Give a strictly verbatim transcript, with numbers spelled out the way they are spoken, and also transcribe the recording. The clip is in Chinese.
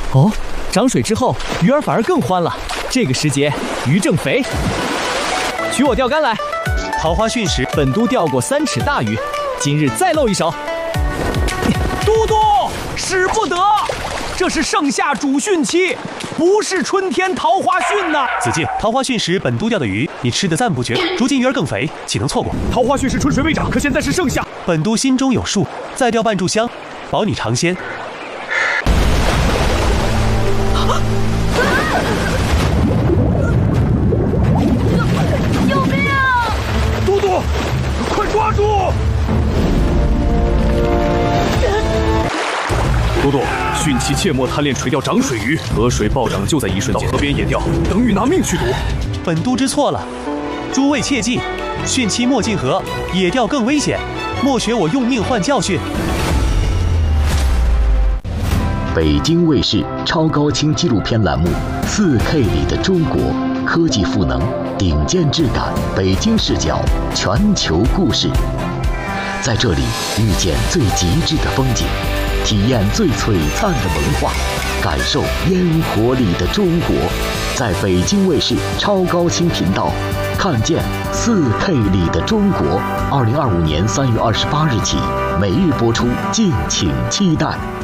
哦，涨水之后，鱼儿反而更欢了。这个时节，鱼正肥。取我钓竿来。桃花训时，本都钓过三尺大鱼，今日再露一手。 都督，使不得，这是盛夏主汛期，不是春天桃花汛呐。 子敬，桃花汛时本都钓的鱼，你吃得赞不绝。如今鱼儿更肥，岂能错过？ 桃花汛时春水未涨，可现在是盛夏。 本都心中有数，再钓半炷香，保你尝鲜。 救命啊！ 都督，快抓住！都督，汛期切莫贪恋垂钓涨水鱼，河水暴涨就在一瞬间，到河边野钓，等于拿命去赌。 本都知错了，诸位切记，汛期莫进河，野钓更危险，莫学我用命换教训。 北京卫视超高清纪录片栏目《四 K 里的中国》，科技赋能，顶尖质感，北京视角，全球故事。在这里遇见最极致的风景，体验最璀璨的文化，感受烟火里的中国。在北京卫视超高清频道，看见四 K 里的中国。二零二五年三月二十八日起，每日播出，敬请期待。